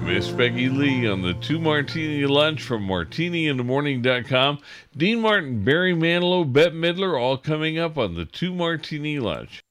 Miss Becky Lee on the Two Martini Lunch from martiniinthemorning.com. Dean Martin, Barry Manilow, Bette Midler, all coming up on the Two Martini Lunch.